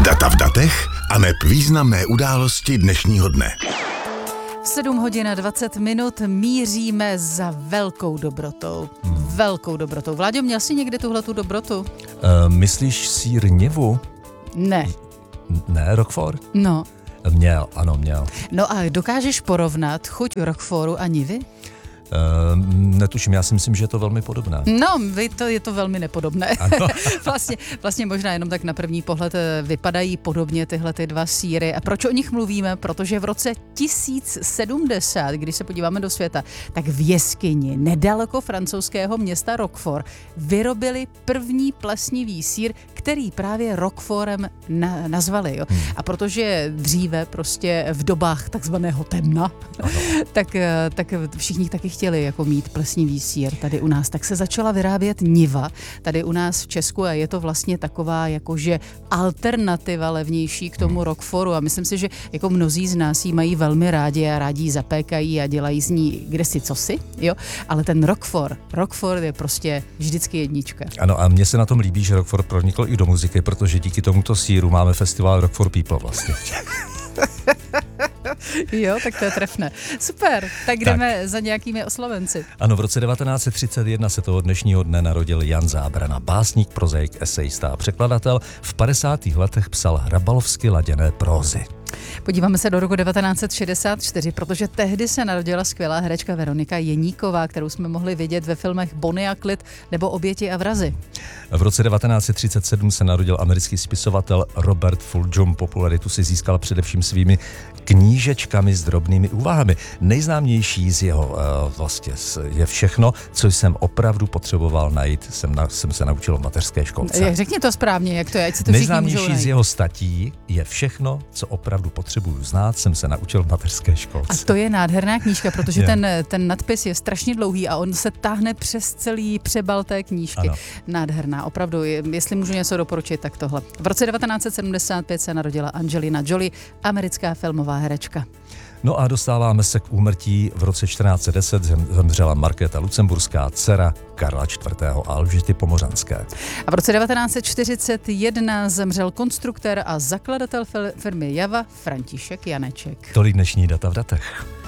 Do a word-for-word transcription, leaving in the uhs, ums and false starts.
Data v datech aneb významné události dnešního dne. V sedm hodin a dvacet minut míříme za velkou dobrotou. Hmm. Velkou dobrotou. Vláďo, měl jsi někdy tuhletu dobrotu? Uh, myslíš sýr Nivu? Ne. Ne, Roquefort? No. Měl, ano, měl. No a dokážeš porovnat chuť Roquefortu a Nivy? Uh, netuším, já si myslím, že je to velmi podobné. No, vy to, je to velmi nepodobné. Ano. vlastně, vlastně možná jenom tak na první pohled vypadají podobně tyhle ty dva sýry. A proč o nich mluvíme? Protože v roce tisíc sedmdesát, když se podíváme do světa, tak v jeskyni nedaleko francouzského města Roquefort vyrobili první plesnivý sýr, který právě Roquefortem na, nazvali. Jo? Hmm. A protože dříve prostě v dobách takzvaného temna, tak, tak všichni taky chtěli jako mít plesnivý sýr tady u nás, tak se začala vyrábět Niva tady u nás v Česku a je to vlastně taková jakože alternativa levnější k tomu Roquefortu a myslím si, že jako mnozí z nás jí mají velmi rádi a rádi ji zapékají a dělají z ní kdesi cosi, jo, ale ten Roquefort, Roquefort je prostě vždycky jednička. Ano a mně se na tom líbí, že Roquefort pronikl i do muziky, protože díky tomuto sýru máme festival Roquefort People vlastně. Jo, tak to je trefné. Super, tak jdeme tak za nějakými oslovenci. Ano, v roce devatenáct set třicet jedna se toho dnešního dne narodil Jan Zábrana, básník, prozaik, esejista a překladatel. V padesátých letech psal hrabalovsky laděné prózy. Podíváme se do roku devatenáct set šedesát čtyři, protože tehdy se narodila skvělá herečka Veronika Jeníková, kterou jsme mohli vidět ve filmech Bonnie a Clyde nebo Oběti a vrazi. V roce devatenáct set třicet sedm se narodil americký spisovatel Robert Fulghum. Popularitu si získal především svými knížečkami s drobnými úvahami. Nejznámější z jeho uh, vlastně je Všechno, co jsem opravdu potřeboval najít, jsem, na, jsem se naučil v mateřské školce. Řekni to správně, jak to je, ať si to všichni můžou najít. Nejznámější z jeho statí je Všechno, co opravdu potřebuju znát, jsem se naučil v mateřské školce. A to je nádherná knížka, protože je. ten, ten nadpis je strašně dlouhý a on se táhne přes celý přebal té knížky. Ano. Nádherná, opravdu, jestli můžu něco doporučit, tak tohle. V roce devatenáct set sedmdesát pět se narodila Angelina Jolie, americká filmová herečka. No a dostáváme se k úmrtí. V roce čtrnáct set deset zemřela Markéta Lucemburská, dcera Karla čtvrtého. a Alžběty Pomořanské. A v roce devatenáct set čtyřicet jedna zemřel konstruktér a zakladatel firmy Java František Janeček. Tolik dnešní Data v datech.